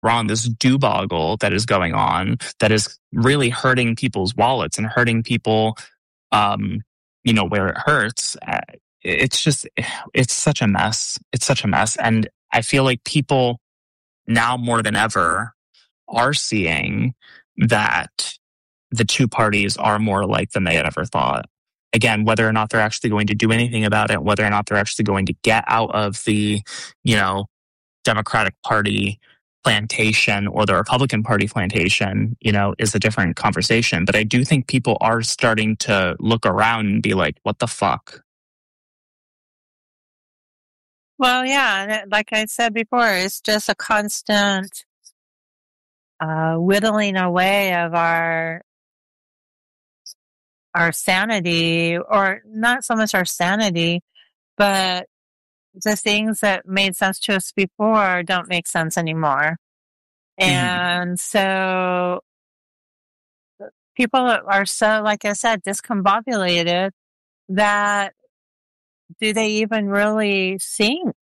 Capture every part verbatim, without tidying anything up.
wrong, this doobogle that is going on that is really hurting people's wallets and hurting people, um, you know, where it hurts. Uh, It's just, it's such a mess. It's such a mess. And I feel like people now more than ever are seeing that the two parties are more alike than they had ever thought. Again, whether or not they're actually going to do anything about it, whether or not they're actually going to get out of the, you know, Democratic Party plantation or the Republican Party plantation, you know, is a different conversation. But I do think people are starting to look around and be like, what the fuck? Well, yeah, like I said before, it's just a constant uh, whittling away of our our sanity, or not so much our sanity, but the things that made sense to us before don't make sense anymore. Mm-hmm. And so people are so, like I said, discombobulated that do they even really think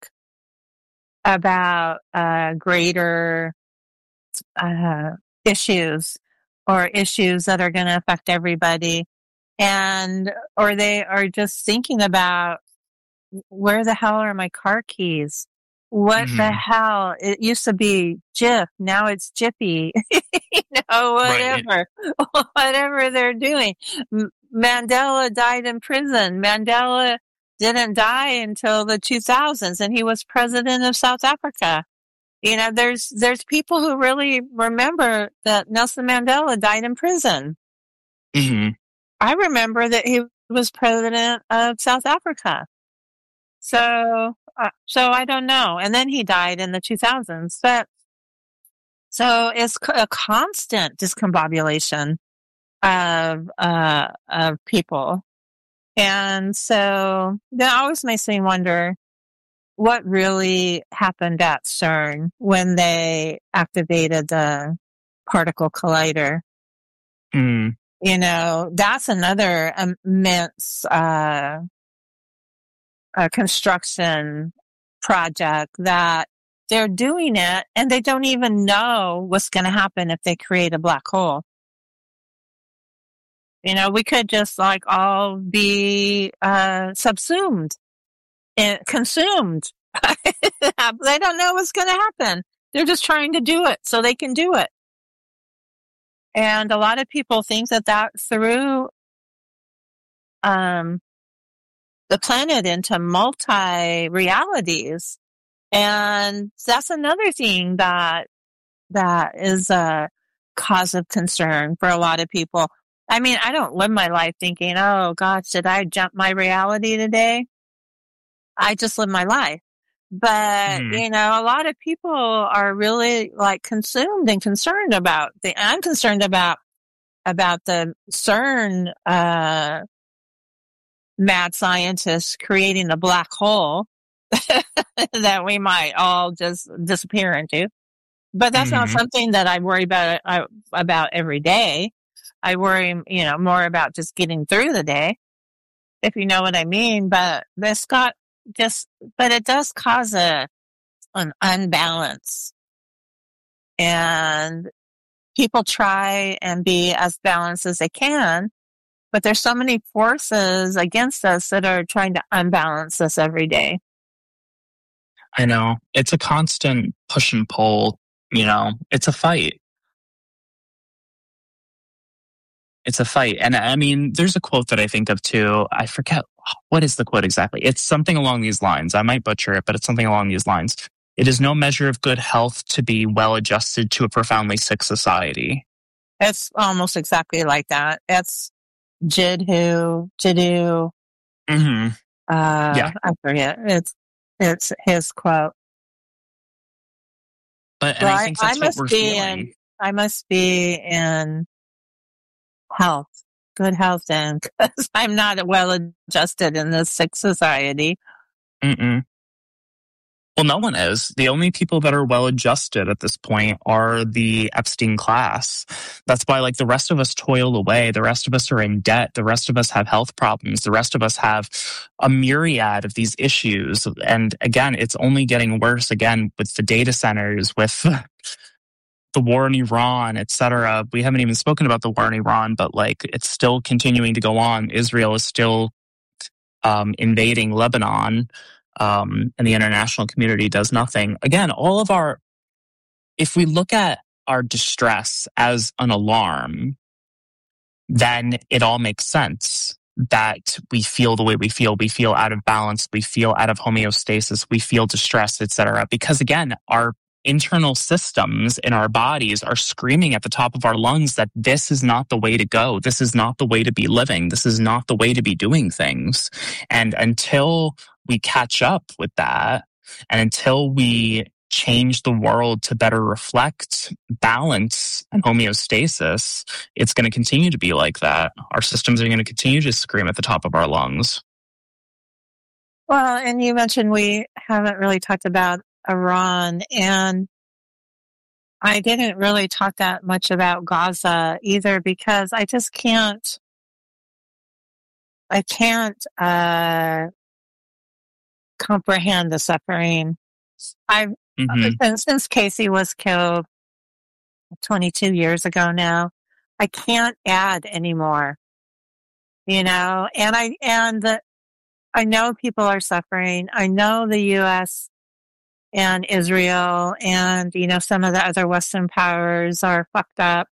about uh, greater uh, issues or issues that are going to affect everybody? And, or they are just thinking about, where the hell are my car keys? What mm-hmm. the hell? It used to be Jif. Now it's Jiffy. you know, whatever, right. whatever they're doing. M- Mandela died in prison. Mandela didn't die until the two thousands, and he was president of South Africa. You know, there's, there's people who really remember that Nelson Mandela died in prison. Mm-hmm. I remember that he was president of South Africa. So, uh, so I don't know. And then he died in the two thousands. But so it's a constant discombobulation of uh, of people, and so that always makes me wonder what really happened at CERN when they activated the particle collider. Mm. You know, that's another immense uh, uh, construction project that they're doing it, and they don't even know what's going to happen if they create a black hole. You know, we could just like all be uh, subsumed and consumed. They don't know what's going to happen. They're just trying to do it so they can do it. And a lot of people think that that threw um, the planet into multi-realities. And that's another thing that that is a cause of concern for a lot of people. I mean, I don't live my life thinking, oh, gosh, did I jump my reality today? I just live my life. But, mm. you know, a lot of people are really like consumed and concerned about the, I'm concerned about, about the CERN, uh, mad scientists creating a black hole that we might all just disappear into. But that's mm-hmm. not something that I worry about, I, about every day. I worry, you know, more about just getting through the day, if you know what I mean. But this got just, but it does cause a, an unbalance. And people try and be as balanced as they can, but there's so many forces against us that are trying to unbalance us every day. I know. It's a constant push and pull, you know, it's a fight. It's a fight. And I mean, there's a quote that I think of too. I forget, what is the quote exactly? It's something along these lines. I might butcher it, but it's something along these lines. It is no measure of good health to be well adjusted to a profoundly sick society. It's almost exactly like that. It's Jiddu, Jiddu. Mm-hmm. Uh, yeah. I forget. It's, it's his quote. But and I think that's I what must we're be feeling. in, I must be in health, good health then, because I'm not well adjusted in this sick society. Mm-mm. Well, no one is. The only people that are well adjusted at this point are the Epstein class. That's why, like, the rest of us toil away. The rest of us are in debt. The rest of us have health problems. The rest of us have a myriad of these issues. And again, it's only getting worse again with the data centers, with the war in Iran, et cetera. We haven't even spoken about the war in Iran, but like it's still continuing to go on. Israel is still um, invading Lebanon, um, and the international community does nothing. Again, all of our, if we look at our distress as an alarm, then it all makes sense that we feel the way we feel. We feel out of balance. We feel out of homeostasis. We feel distressed, et cetera. Because again, our internal systems in our bodies are screaming at the top of our lungs that this is not the way to go. This is not the way to be living. This is not the way to be doing things. And until we catch up with that, and until we change the world to better reflect balance and homeostasis, it's going to continue to be like that. Our systems are going to continue to scream at the top of our lungs. Well, and you mentioned we haven't really talked about Iran, and I didn't really talk that much about Gaza either, because I just can't, I can't uh, comprehend the suffering. I've Mm-hmm. Since, since Casey was killed twenty-two years ago now, I can't add anymore, you know, and I, and the, I know people are suffering. I know the U S and Israel and, you know, some of the other Western powers are fucked up.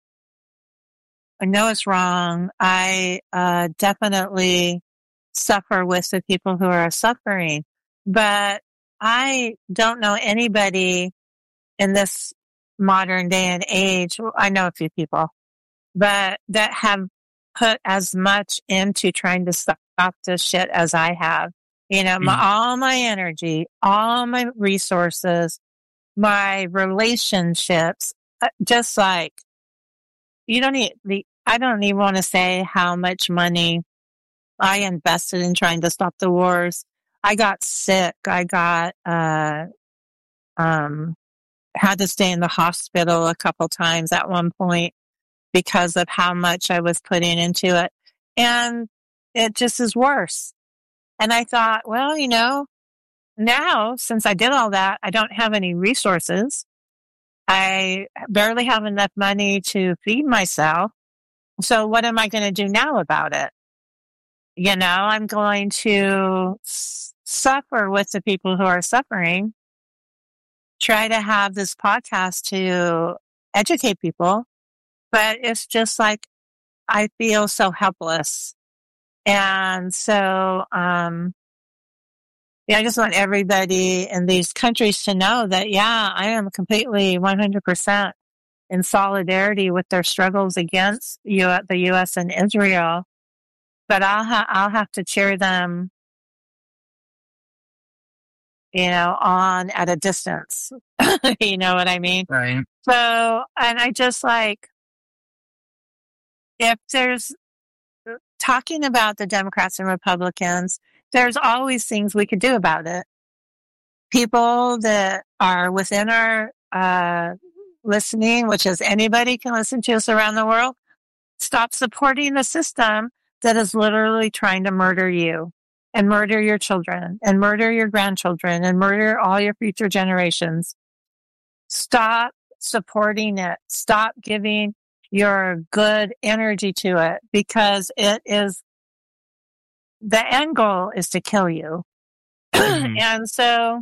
I know it's wrong. I, uh, definitely suffer with the people who are suffering, but I don't know anybody in this modern day and age. I know a few people, but that have put as much into trying to stop this shit as I have. You know, my, mm-hmm. all my energy, all my resources, my relationships, just like, you don't need the, I don't even want to say how much money I invested in trying to stop the wars. I got sick. I got, uh, um, had to stay in the hospital a couple times at one point because of how much I was putting into it. And it just is worse. And I thought, well, you know, now since I did all that, I don't have any resources. I barely have enough money to feed myself. So what am I going to do now about it? You know, I'm going to s- suffer with the people who are suffering, try to have this podcast to educate people, but it's just like, I feel so helpless. And so, um, yeah, I just want everybody in these countries to know that, yeah, I am completely one hundred percent in solidarity with their struggles against U- the U S and Israel. But I'll ha- I'll have to cheer them, you know, on at a distance. You know what I mean? Right. So, and I just like, if there's talking about the Democrats and Republicans, there's always things we could do about it. People that are within our uh, listening, which is anybody can listen to us around the world, stop supporting the system that is literally trying to murder you and murder your children and murder your grandchildren and murder all your future generations. Stop supporting it. Stop giving your good energy to it, because it is, the end goal is to kill you. Mm-hmm. And so,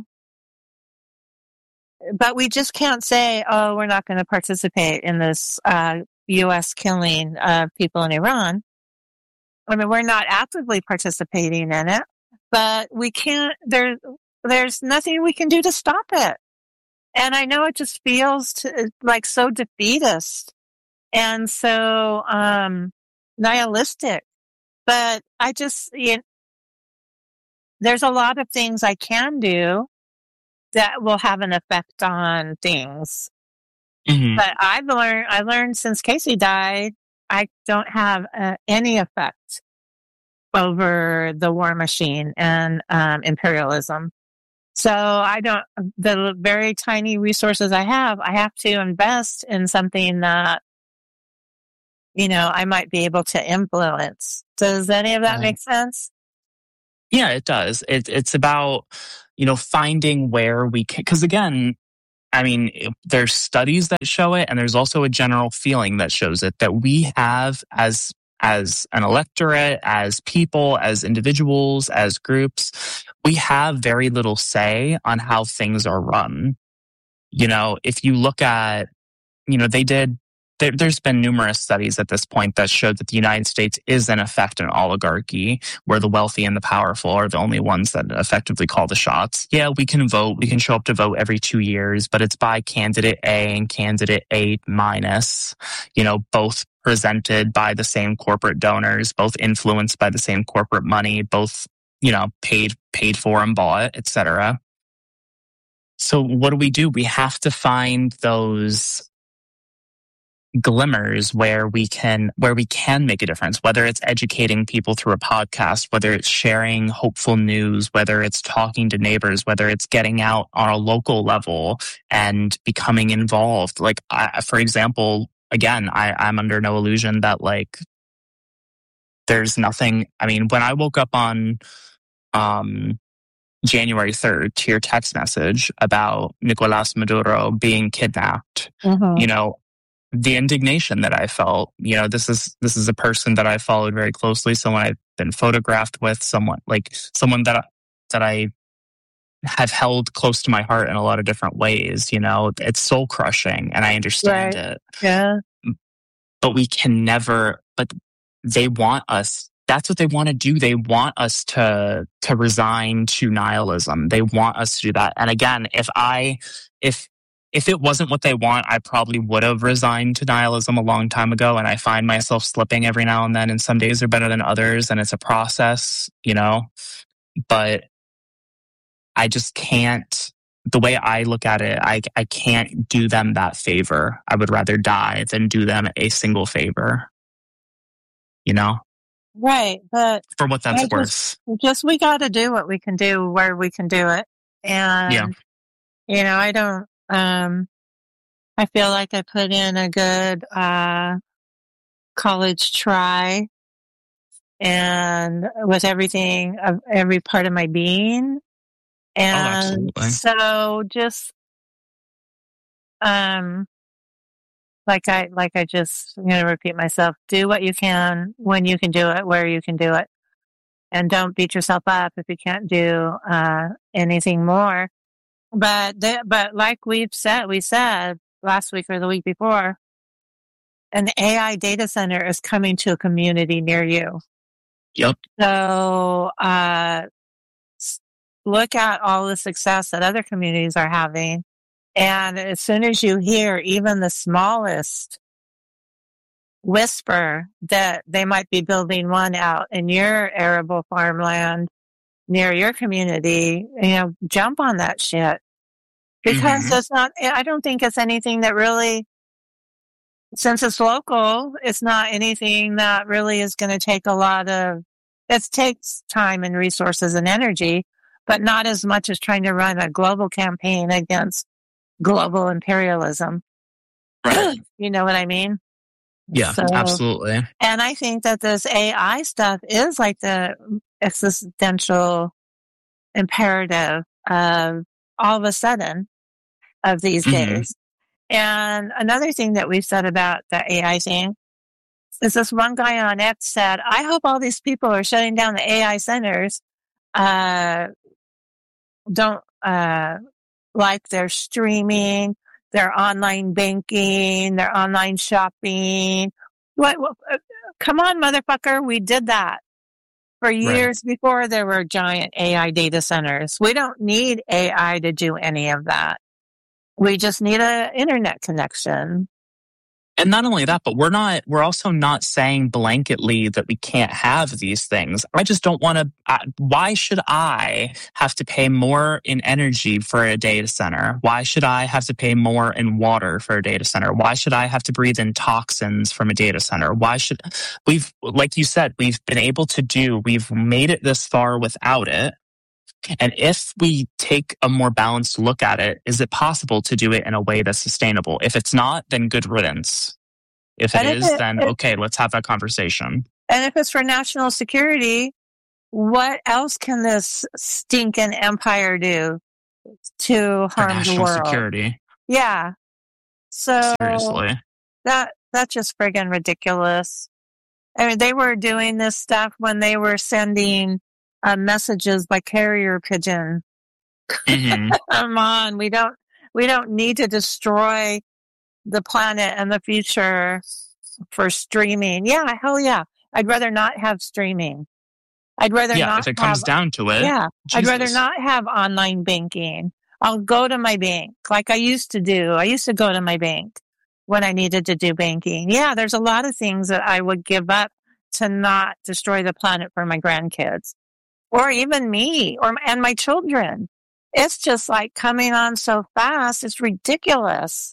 but we just can't say, oh, we're not going to participate in this uh, U S killing of people in Iran. I mean, we're not actively participating in it, but we can't, there, there's nothing we can do to stop it. And I know it just feels to, like so defeatist and so um, nihilistic, but I just, you know, there's a lot of things I can do that will have an effect on things. Mm-hmm. But I've learned, I learned since Casey died, I don't have uh, any effect over the war machine and um, imperialism. So I don't, the very tiny resources I have, I have to invest in something that, you know, I might be able to influence. Does any of that right. make sense? Yeah, it does. It, it's about, you know, finding where we can, because again, I mean, it- there's studies that show it, and there's also a general feeling that shows it, that we have as as an electorate, as people, as individuals, as groups, we have very little say on how things are run. You know, if you look at, you know, they did, there, there's been numerous studies at this point that showed that the United States is in effect an oligarchy where the wealthy and the powerful are the only ones that effectively call the shots. Yeah, we can vote. We can show up to vote every two years, but it's by candidate A and candidate A minus, you know, both presented by the same corporate donors, both influenced by the same corporate money, both, you know, paid, paid for and bought, et cetera. So what do we do? We have to find those glimmers where we can where we can make a difference, whether it's educating people through a podcast, whether it's sharing hopeful news, whether it's talking to neighbors, whether it's getting out on a local level and becoming involved. Like, I, for example, again, I, I'm under no illusion that like there's nothing. I mean, when I woke up on um January third to your text message about Nicolas Maduro being kidnapped, Mm-hmm. you know, the indignation that I felt, you know, this is this is a person that I followed very closely, someone I've been photographed with, someone like someone that that I have held close to my heart in a lot of different ways. You know, it's soul crushing, and I understand Right. it. Yeah. But we can never. But they want us. That's what they want to do. They want us to to resign to nihilism. They want us to do that. And again, if I if If it wasn't what they want, I probably would have resigned to nihilism a long time ago. And I find myself slipping every now and then. And some days are better than others. And it's a process, you know. But I just can't. The way I look at it, I I can't do them that favor. I would rather die than do them a single favor. You know, Right. But for what that's I worth. just, just we got to do what we can do where we can do it. And, Yeah. you know, I don't, um, I feel like I put in a good, uh, college try and with everything, of every part of my being. And absolutely. so just, um, like I, like I just, I'm going to repeat myself, do what you can when you can do it, where you can do it. And don't beat yourself up if you can't do, uh, anything more. But, the, but like we've said, we said last week or the week before, an A I data center is coming to a community near you. Yep. So, uh, look at all the success that other communities are having. And as soon as you hear even the smallest whisper that they might be building one out in your arable farmland near your community, you know, jump on that shit. Because Mhm. it's not, I don't think it's anything that really, since it's local, it's not anything that really is going to take a lot of, it takes time and resources and energy, but not as much as trying to run a global campaign against global imperialism. Right. You know what I mean? Yeah, So, absolutely. and I think that this A I stuff is like the existential imperative of all of a sudden of these Mhm. days. And another thing that we've said about the A I thing is this one guy on X said, I hope all these people are shutting down the A I centers, uh, don't, uh, like their streaming, their online banking, their online shopping. What, what, uh, come on, motherfucker. We did that for years right. before there were giant A I data centers. We don't need A I to do any of that. We just need an internet connection. And not only that, but we're not, we're also not saying blanketly that we can't have these things. I just don't want to, uh, why should I have to pay more in energy for a data center? Why should I have to pay more in water for a data center? Why should I have to breathe in toxins from a data center? Why should, we've, like you said, we've been able to do, we've made it this far without it. And if we take a more balanced look at it, is it possible to do it in a way that's sustainable? If it's not, then good riddance. If it and is, if it, then if, okay, let's have that conversation. And if it's for national security, what else can this stinking empire do to harm the world? Security. Yeah. So Seriously. that that's just friggin' ridiculous. I mean, they were doing this stuff when they were sending uh, messages by carrier pigeon. Mm-hmm. Come on, we don't we don't need to destroy the planet and the future for streaming. Yeah, hell yeah. I'd rather not have streaming. I'd rather Yeah, not if it have, comes down to it. yeah, I'd rather Jesus. not have online banking. I'll go to my bank like I used to do. I used to go to my bank when I needed to do banking. Yeah, there's a lot of things that I would give up to not destroy the planet for my grandkids or even me or and my children. It's just like coming on so fast. It's ridiculous.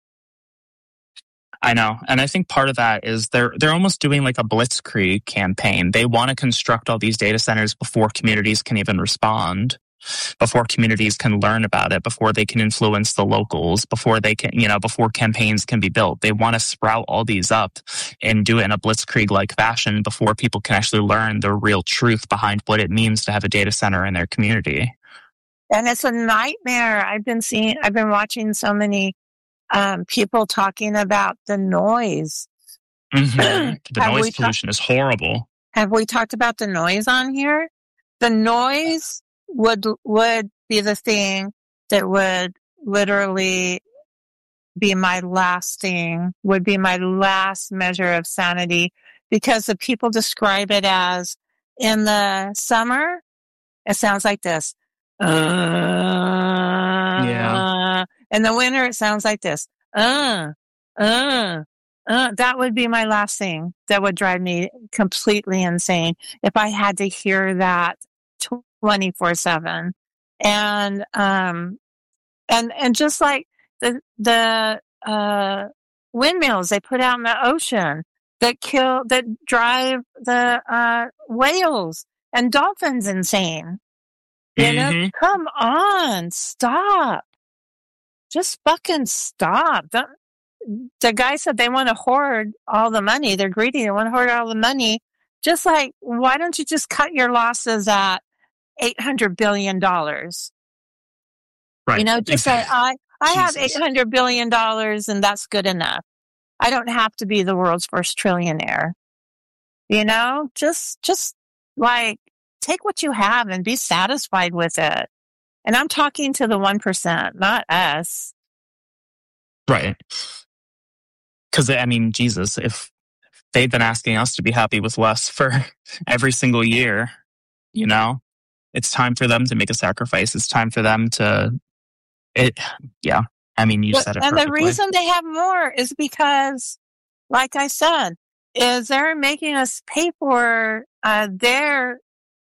I know. And I think part of that is they're they're almost doing like a blitzkrieg campaign. They want to construct all these data centers before communities can even respond, before communities can learn about it, before they can influence the locals, before they can, you know, before campaigns can be built. They want to sprout all these up and do it in a blitzkrieg-like fashion before people can actually learn the real truth behind what it means to have a data center in their community. And it's a nightmare. I've been seeing, I've been watching so many um, people talking about the noise. Mm-hmm. The Have noise we pollution ta- is horrible. Have we talked about the noise on here? The noise would would be the thing that would literally be my last thing, would be my last measure of sanity, because the people describe it as in the summer, it sounds like this. Uh, Yeah. In the winter, it sounds like this. Uh, uh, uh. That would be my last thing that would drive me completely insane if I had to hear that twenty-four seven. And, um, and, and just like the, the, uh, windmills they put out in the ocean that kill, that drive the, uh, whales and dolphins insane. You know, Mm-hmm. come on, stop. Just fucking stop. Don't, the guy said they want to hoard all the money. They're greedy. They want to hoard all the money. Just like, why don't you just cut your losses at eight hundred billion dollars? Right. You know, just say, I, I have Jesus. eight hundred billion dollars and that's good enough. I don't have to be the world's first trillionaire. You know, just, just like take what you have and be satisfied with it. And I'm talking to the one percent, not us. Right. Because, I mean, Jesus, if they've been asking us to be happy with less for every single year, you know, it's time for them to make a sacrifice. It's time for them to, it, yeah. I mean, you But, said it and perfectly. the reason they have more is because, like I said, is they're making us pay for uh, their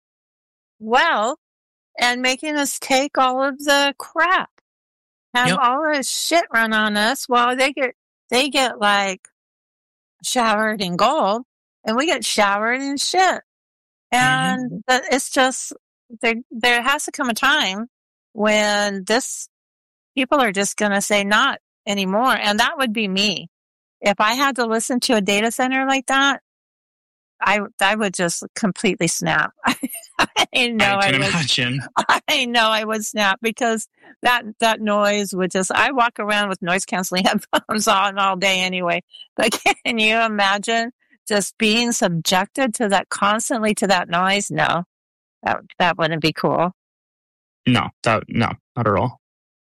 wealth and making us take all of the crap, have Yep. all this shit run on us while they get, they get like showered in gold and we get showered in shit. And mm-hmm. it's just, there, there has to come a time when this, people are just going to say not anymore. And that would be me. If I had to listen to a data center like that, I, I would just completely snap. I know I can I would, imagine. I know I would snap because that, that noise would just, I walk around with noise canceling headphones on all day anyway. But can you imagine just being subjected to that constantly to that noise? No, that, that wouldn't be cool. No, that, no, not at all.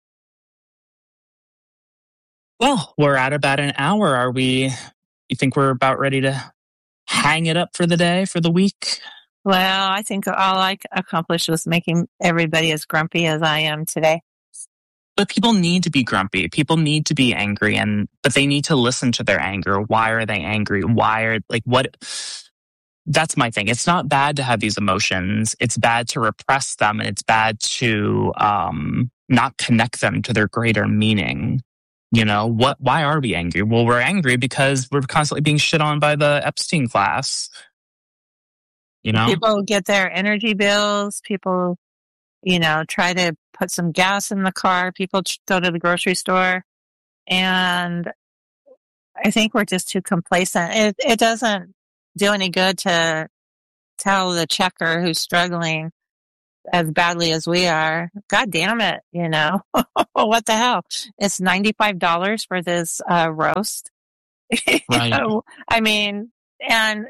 Well, we're at about an hour. Are we, you think we're about ready to hang it up for the day, for the week? Well, I think all I accomplished was making everybody as grumpy as I am today. But people need to be grumpy. People need to be angry, and but they need to listen to their anger. Why are they angry? Why are, like, what? That's my thing. It's not bad to have these emotions. It's bad to repress them, and it's bad to um, not connect them to their greater meaning. You know, what? Why are we angry? Well, we're angry because we're constantly being shit on by the Epstein class. You know, people get their energy bills. People, you know, try to put some gas in the car. People go to the grocery store, and I think we're just too complacent. It, it doesn't do any good to tell the checker who's struggling as badly as we are. God damn it, you know. What the hell? It's ninety-five dollars for this uh, roast. You Right. know, I mean, and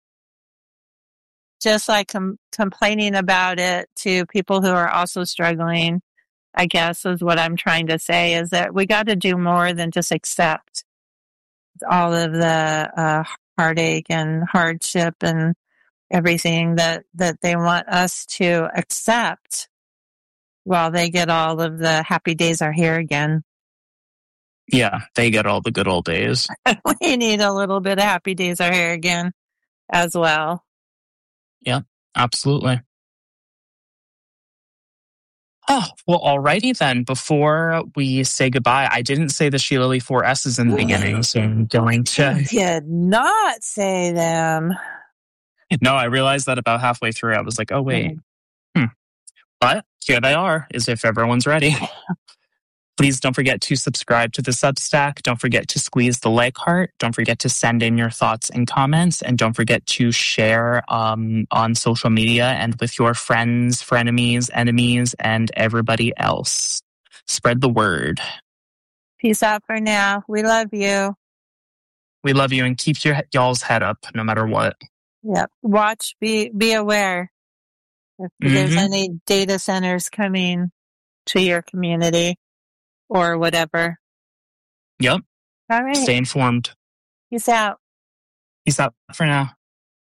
just like com- complaining about it to people who are also struggling, I guess is what I'm trying to say, is that we got to do more than just accept all of the uh, heartache and hardship and everything that, that they want us to accept while they get all of the happy days are here again. Yeah, they get all the good old days. We need a little bit of happy days are here again as well. Yeah, absolutely. Oh, well, alrighty then. Before we say goodbye, I didn't say the Sheila Lee four S's in the beginning, so I'm going to... You did not say them. No, I realized that about halfway through. I was like, oh, wait. Hmm. But here they are, as if everyone's ready. Please don't forget to subscribe to the Substack. Don't forget to squeeze the like heart. Don't forget to send in your thoughts and comments. And don't forget to share um, on social media and with your friends, frenemies, enemies, and everybody else. Spread the word. Peace out for now. We love you. We love you, and keep your y'all's head up no matter what. Yep. Watch, be be aware if Mm-hmm. there's any data centers coming to your community or whatever. Yep. All right. Stay informed. Peace out. Peace out for now.